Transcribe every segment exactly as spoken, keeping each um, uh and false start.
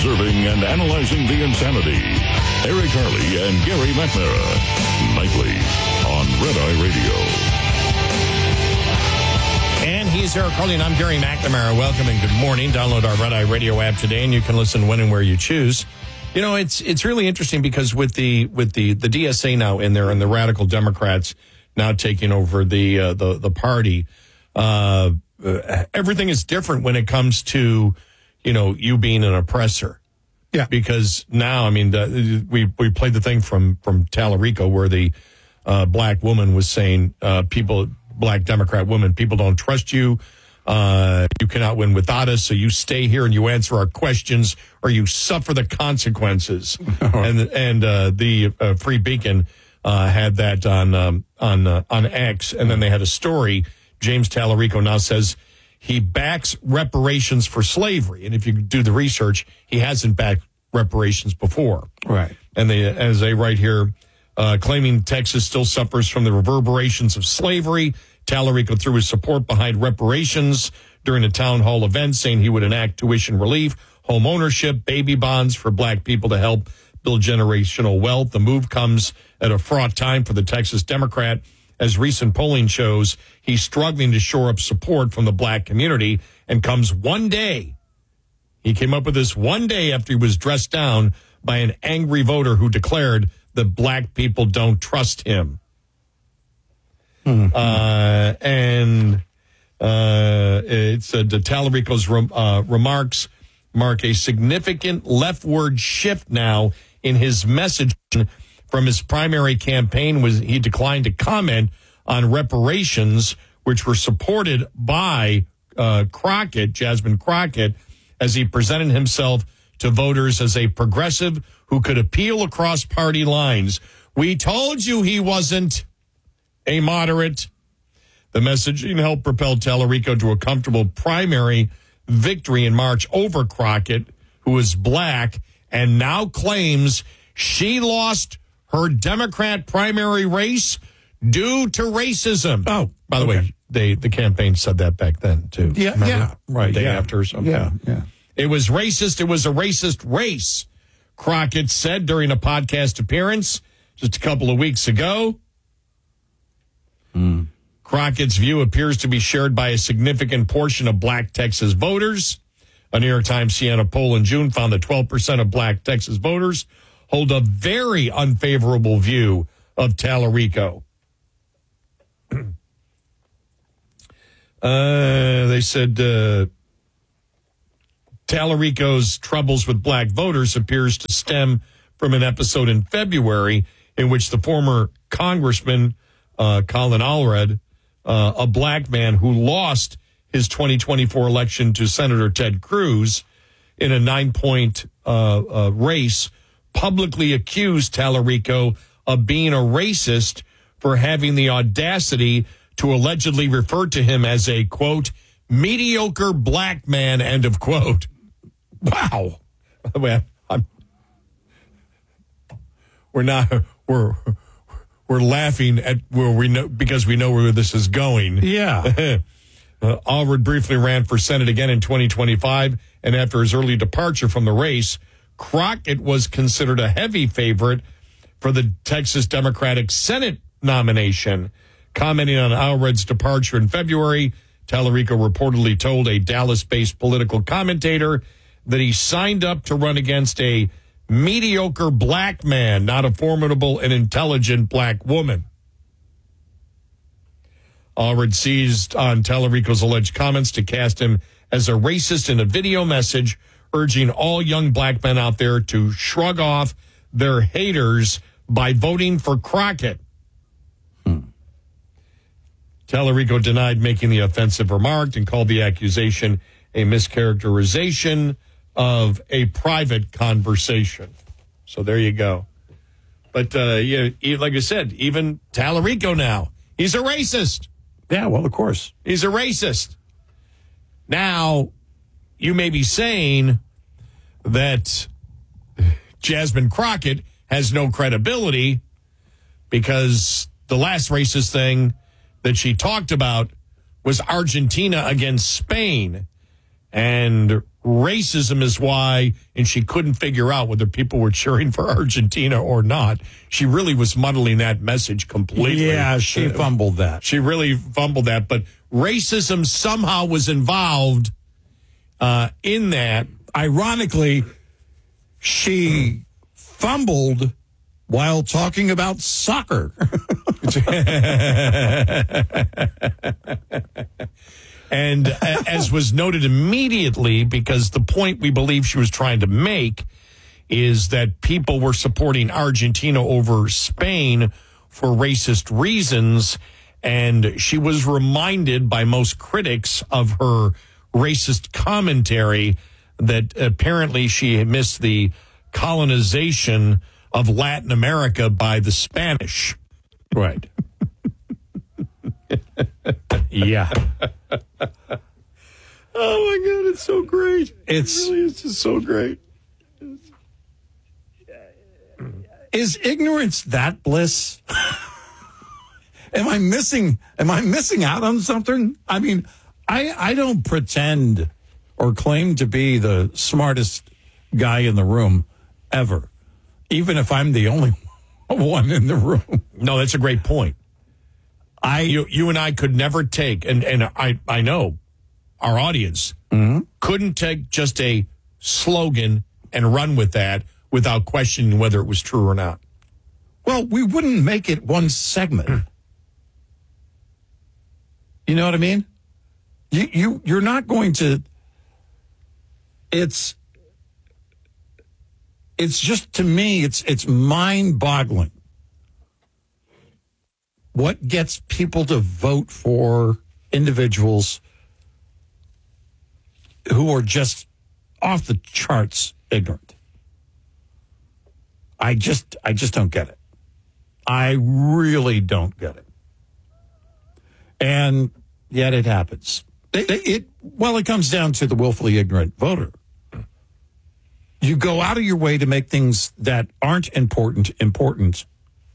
observing and analyzing the insanity. Eric Harley and Gary McNamara. Nightly on Red Eye Radio. And he's Eric Harley, and I'm Gary McNamara. Welcome and good morning. Download our Red Eye Radio app today, and you can listen when and where you choose. You know, it's it's really interesting because with the with the, the D S A now in there and the radical Democrats now taking over the uh, the the party, uh, everything is different when it comes to, you know, you being an oppressor. Yeah. Because now, I mean, the, we we played the thing from from Tallarico where the uh, black woman was saying, uh, people, black Democrat woman, people don't trust you. Uh, you cannot win without us, so you stay here and you answer our questions, or you suffer the consequences. and and uh, the uh, Free Beacon uh, had that on um, on uh, on X, and then they had a story. James Tallarico now says he backs reparations for slavery, and if you do the research, he hasn't backed reparations before. Right. And they, as they write here, uh, claiming Texas still suffers from the reverberations of slavery. Tallarico threw his support behind reparations during a town hall event, saying he would enact tuition relief, home ownership, baby bonds for black people to help build generational wealth. The move comes at a fraught time for the Texas Democrat, as recent polling shows he's struggling to shore up support from the black community, and comes one day. He came up with this one day after he was dressed down by an angry voter who declared that black people don't trust him. Mm-hmm. Uh, and uh, it's uh, Tallarico's rem- uh, remarks mark a significant leftward shift now in his message from his primary campaign. Was he declined to comment on reparations, which were supported by uh, Crockett, Jasmine Crockett, as he presented himself to voters as a progressive who could appeal across party lines. We told you he wasn't a moderate. The messaging helped propel Tallarico to a comfortable primary victory in March over Crockett, who is black, and now claims she lost her Democrat primary race due to racism. Oh, by the okay. way, they the campaign said that back then, too. Yeah, Remember? yeah. Right, The day yeah. after or something. Yeah, yeah. It was racist. It was a racist race, Crockett said during a podcast appearance just a couple of weeks ago. Mm. Crockett's view appears to be shared by a significant portion of black Texas voters. A New York Times Siena poll in June found that twelve percent of black Texas voters hold a very unfavorable view of Tallarico. uh, they said uh, Tallarico's troubles with black voters appears to stem from an episode in February in which the former congressman, uh, Colin Allred, uh, a black man who lost his twenty twenty-four election to Senator Ted Cruz in a nine-point uh, uh, race, publicly accused Tallarico of being a racist for having the audacity to allegedly refer to him as a, quote, mediocre black man, end of quote. Wow. By the way, I'm, we're not, we're, we're laughing at where we know, because we know where this is going. Yeah. uh, Allred briefly ran for Senate again in twenty twenty-five, and after his early departure from the race, Crockett was considered a heavy favorite for the Texas Democratic Senate nomination. Commenting on Allred's departure in February, Tallarico reportedly told a Dallas-based political commentator that he signed up to run against a mediocre black man, not a formidable and intelligent black woman. Allred seized on Tallarico's alleged comments to cast him as a racist in a video message, urging all young black men out there to shrug off their haters by voting for Crockett. Hmm. Tallarico denied making the offensive remark and called the accusation a mischaracterization of a private conversation. So there you go. But, uh, yeah, like I said, even Tallarico now, he's a racist. Yeah, well, of course. He's a racist. Now, you may be saying that Jasmine Crockett has no credibility because the last racist thing that she talked about was Argentina against Spain. And racism is why, and she couldn't figure out whether people were cheering for Argentina or not. She really was muddling that message completely. Yeah, she Uh, fumbled that. She really fumbled that, but racism somehow was involved uh, in that. Ironically, she fumbled while talking about soccer. And uh, as was noted immediately, because the point we believe she was trying to make is that people were supporting Argentina over Spain for racist reasons. And she was reminded by most critics of her racist commentary that apparently she had missed the colonization of Latin America by the Spanish. Right. Yeah. Oh, my God, it's so great. It's It really is just so great. Is ignorance that bliss? Am I missing am I missing out on something? I mean, I I don't pretend or claim to be the smartest guy in the room ever, even if I'm the only one in the room. No, that's a great point. I You you and I could never take, and, and I, I know our audience couldn't take just a slogan and run with that without questioning whether it was true or not. well, we wouldn't make it one segment. You know what I mean? You you you're not going to. It's. It's just, to me, it's it's mind-boggling. What gets people to vote for individuals who are just off the charts ignorant? I just I just don't get it. I really don't get it. And yet it happens. It, it, it well, it comes down to the willfully ignorant voter. You go out of your way to make things that aren't important important,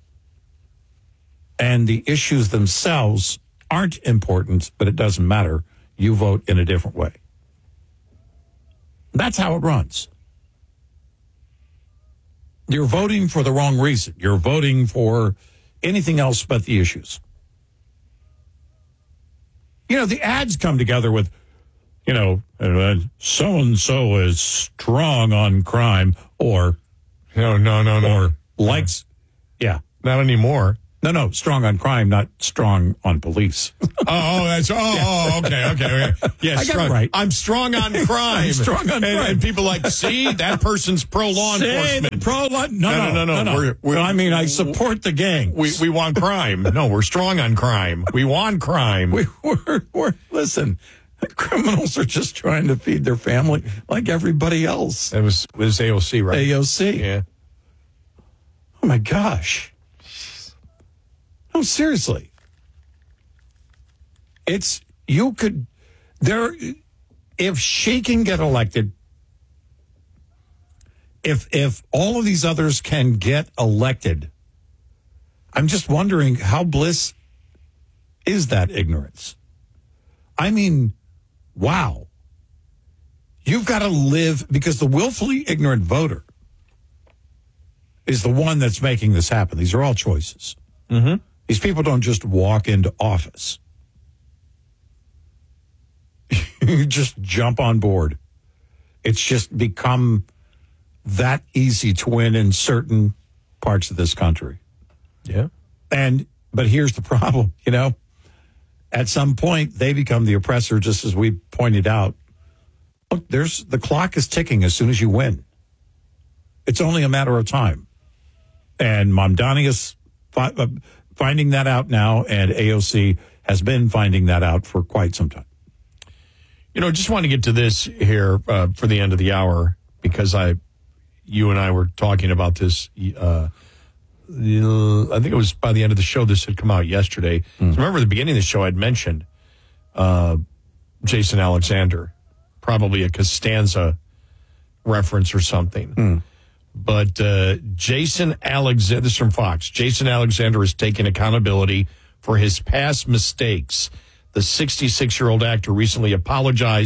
and the issues themselves aren't important, but it doesn't matter. You vote in a different way. That's how it runs. You're voting for the wrong reason. You're voting for anything else but the issues. You know, the ads come together with, you know, uh, so-and-so is strong on crime, or, No, no, no, no. or likes, yeah. Not anymore. No, no, strong on crime, not strong on police. Oh, oh, that's, oh, oh, okay, okay, okay. Yeah, I got it strong. right. I'm strong on crime. I'm strong on and, crime. And people like, see, that person's pro-law enforcement. Pro law? No, No, no, no, no. We're- we're- No, I mean, I support the gang. We we want crime. No, we're strong on crime. We want crime. We, we're, we're, listen, criminals are just trying to feed their family like everybody else. It was it was A O C, right? A O C. Yeah. Oh, my gosh. No, seriously. It's, you could, there, if she can get elected, if if all of these others can get elected, I'm just wondering how bliss is that ignorance? I mean, wow. You've got to live, because the willfully ignorant voter is the one that's making this happen. These are all choices. Mm-hmm. These people don't just walk into office. You just jump on board. It's just become that easy to win in certain parts of this country. Yeah. And, but here's the problem, you know, at some point they become the oppressor, just as we pointed out. Look, there's, the clock is ticking as soon as you win. It's only a matter of time. And Mamdani is fi- uh, finding that out now, and A O C has been finding that out for quite some time. You know, just want to get to this here uh, for the end of the hour, because I, you and I were talking about this. Uh, I think it was by the end of the show. This had come out yesterday. Mm. So remember, at the beginning of the show, I'd mentioned uh, Jason Alexander, probably a Costanza reference or something. Mm. But uh, Jason Alexander, this is from Fox. Jason Alexander is taking accountability for his past mistakes. The sixty-six-year-old actor recently apologized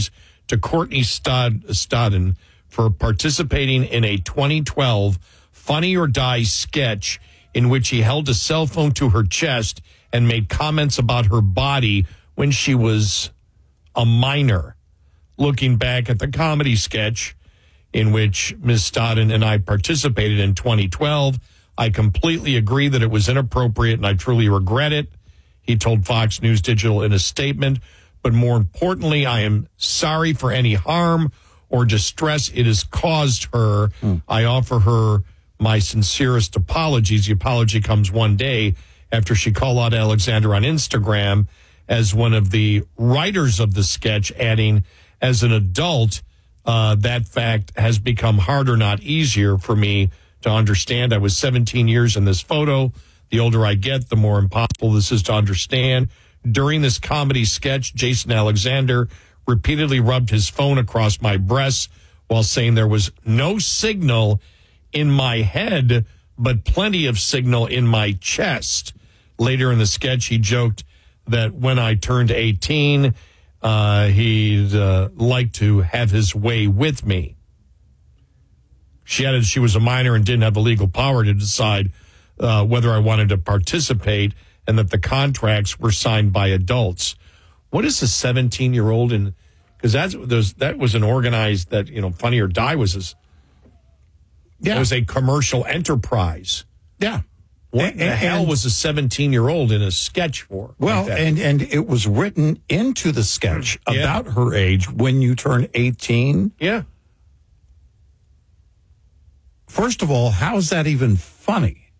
to Courtney Stod- Stodden for participating in a twenty twelve Funny or Die sketch in which he held a cell phone to her chest and made comments about her body when she was a minor. Looking back at the comedy sketch in which Miz Stodden and I participated in twenty twelve, I completely agree that it was inappropriate and I truly regret it, he told Fox News Digital in a statement. But more importantly, I am sorry for any harm or distress it has caused her. Mm. I offer her my sincerest apologies. The apology comes one day after she called out Alexander on Instagram as one of the writers of the sketch, adding, as an adult, uh, that fact has become harder, not easier for me to understand. I was seventeen years in this photo. The older I get, the more impossible this is to understand. During this comedy sketch, Jason Alexander repeatedly rubbed his phone across my breasts while saying there was no signal in my head, but plenty of signal in my chest. Later in the sketch, he joked that when I turned eighteen, uh, he'd uh, like to have his way with me. She added she was a minor and didn't have the legal power to decide uh, whether I wanted to participate, and that the contracts were signed by adults. What is a seventeen-year-old in? Because that's those that was an organized that you know Funny or Die was a, yeah. It was a commercial enterprise. Yeah. What and, the and, hell was a seventeen-year-old in a sketch for? Well, like and and it was written into the sketch yeah. about her age when you turn eighteen. Yeah. First of all, how is that even funny?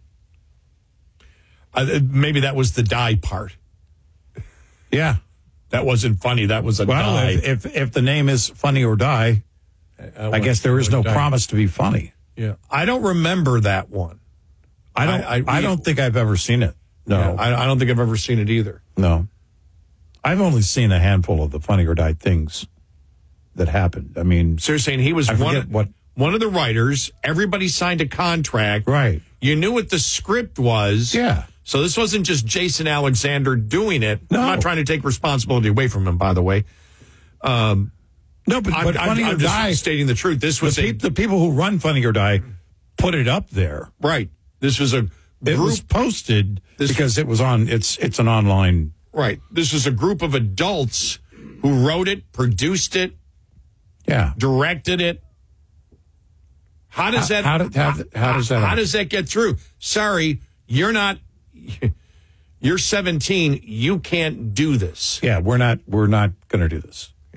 Uh, maybe that was the die part. Yeah. That wasn't funny. That was a well, die. If, if if the name is Funny or Die, I, I guess there is no die. promise to be funny. Yeah. I don't remember that one. I don't. I, I, I don't think I've ever seen it. No, yeah, I, I don't think I've ever seen it either. No, I've only seen a handful of the Funny or Die things that happened. I mean, so you're saying he was I one of, what one of the writers. Everybody signed a contract, right? You knew what the script was, yeah. So this wasn't just Jason Alexander doing it. No. I'm not trying to take responsibility away from him, by the way. Um, no, but, but I'm, Funny I'm, or I'm just Die, stating the truth. This was the, a, pe- the people who run Funny or Die put it up there, right? This was a group, it was posted this, because it was on. It's it's an online right. This was a group of adults who wrote it, produced it, yeah, directed it. How does how, that? How, did, how, how does that? How happen? does that get through? Sorry, you're not. You're seventeen. You can't do this. Yeah, we're not. We're not going to do this. Yeah.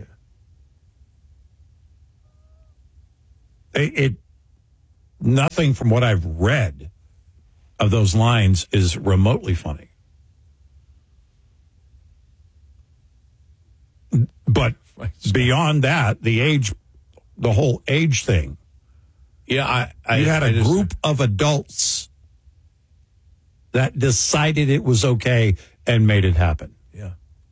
It, it. Nothing from what I've read of those lines is remotely funny. But beyond that, the age, the whole age thing. Yeah, I. I you had I a just, group of adults that decided it was okay and made it happen. Yeah.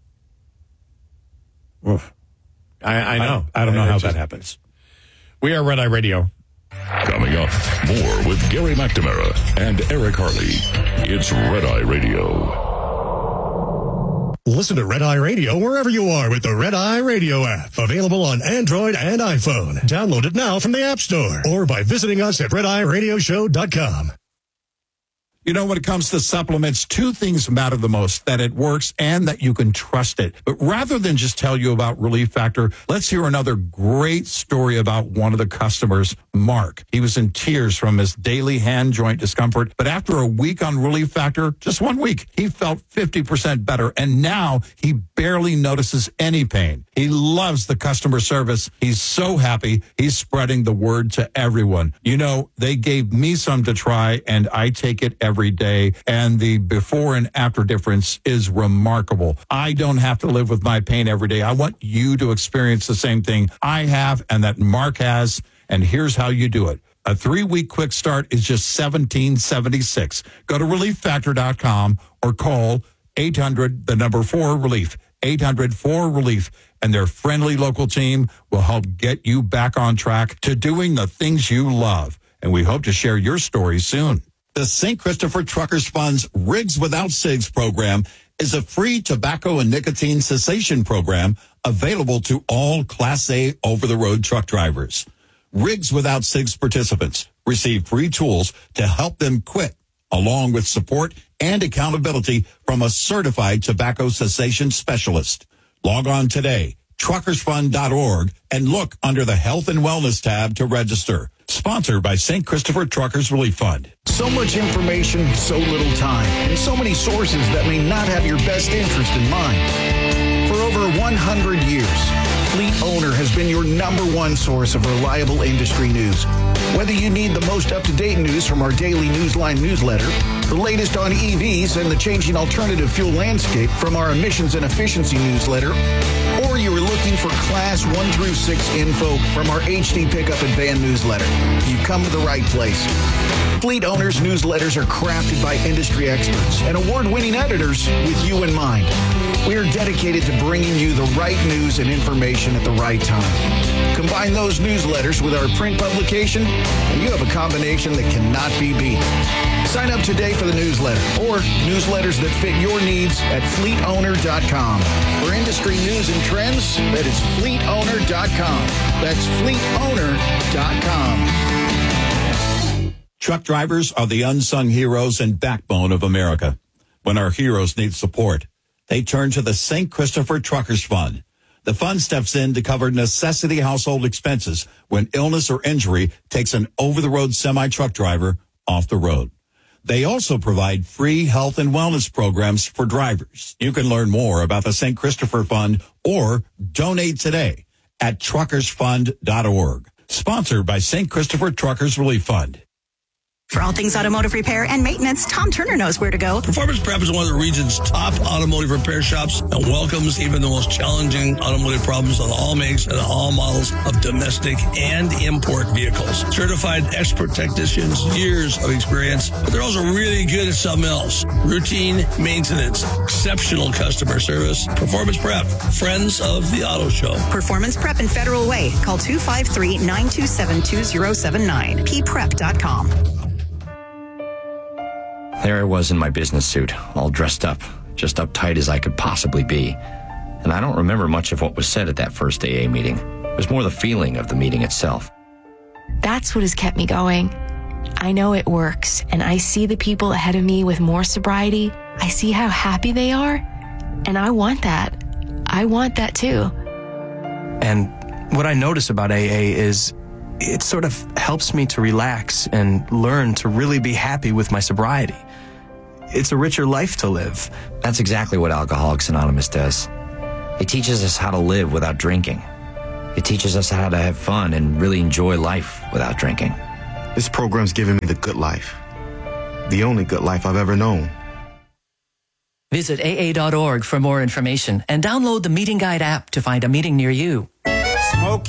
Oof. I, I know. I, I don't know I, how just, that happens. We are Red Eye Radio. Coming up, more with Gary McNamara and Eric Harley. It's Red Eye Radio. Listen to Red Eye Radio wherever you are with the Red Eye Radio app. Available on Android and iPhone. Download it now from the App Store or by visiting us at red eye radio show dot com. You know, when it comes to supplements, two things matter the most, that it works and that you can trust it. But rather than just tell you about Relief Factor, let's hear another great story about one of the customers, Mark. He was in tears from his daily hand joint discomfort, but after a week on Relief Factor, just one week, he felt fifty percent better, and now he barely notices any pain. He loves the customer service. He's so happy. He's spreading the word to everyone. You know, they gave me some to try, and I take it every every day, and the before and after difference is remarkable. I don't have to live with my pain every day. I want you to experience the same thing I have and that Mark has, and here's how you do it. A three-week quick start is just seventeen seventy-six. Go to relief factor dot com or call eight hundred, the number four, relief, eight hundred four relief, and their friendly local team will help get you back on track to doing the things you love. And we hope to share your story soon. The Saint Christopher Truckers Fund's Rigs Without Cigs program is a free tobacco and nicotine cessation program available to all Class A over-the-road truck drivers. Rigs Without Cigs participants receive free tools to help them quit, along with support and accountability from a certified tobacco cessation specialist. Log on today, truckers fund dot org, and look under the Health and Wellness tab to register. Sponsored by Saint Christopher Truckers Relief Fund. So much information, so little time, and so many sources that may not have your best interest in mind. For over one hundred years, Fleet Owner has been your number one source of reliable industry news. Whether you need the most up-to-date news from our daily Newsline newsletter, the latest on E Vs and the changing alternative fuel landscape from our emissions and efficiency newsletter, or you are looking for Class one through six info from our H D Pickup and Van newsletter, you've come to the right place. Fleet Owners newsletters are crafted by industry experts and award-winning editors with you in mind. We are dedicated to bringing you the right news and information at the right time. Combine those newsletters with our print publication, and you have a combination that cannot be beat. Sign up today for the newsletter or newsletters that fit your needs at fleet owner dot com. For industry news and trends, that is fleet owner dot com. That's fleet owner dot com. Truck drivers are the unsung heroes and backbone of America. When our heroes need support, they turn to the Saint Christopher Truckers Fund. The fund steps in to cover necessity household expenses when illness or injury takes an over-the-road semi-truck driver off the road. They also provide free health and wellness programs for drivers. You can learn more about the Saint Christopher Fund or donate today at truckers fund dot org. Sponsored by Saint Christopher Truckers Relief Fund. For all things automotive repair and maintenance, Tom Turner knows where to go. Performance Prep is one of the region's top automotive repair shops and welcomes even the most challenging automotive problems on all makes and all models of domestic and import vehicles. Certified expert technicians, years of experience, but they're also really good at something else. Routine maintenance, exceptional customer service. Performance Prep, friends of the auto show. Performance Prep in Federal Way. Call two five three, nine two seven, two zero seven nine. p prep dot com. There I was in my business suit, all dressed up, just uptight as I could possibly be. And I don't remember much of what was said at that first A A meeting. It was more the feeling of the meeting itself. That's what has kept me going. I know it works, and I see the people ahead of me with more sobriety. I see how happy they are, and I want that. I want that too. And what I notice about A A is it sort of helps me to relax and learn to really be happy with my sobriety. It's a richer life to live. That's exactly what Alcoholics Anonymous does. It teaches us how to live without drinking. It teaches us how to have fun and really enjoy life without drinking. This program's given me the good life. The only good life I've ever known. Visit A A dot org for more information and download the Meeting Guide app to find a meeting near you.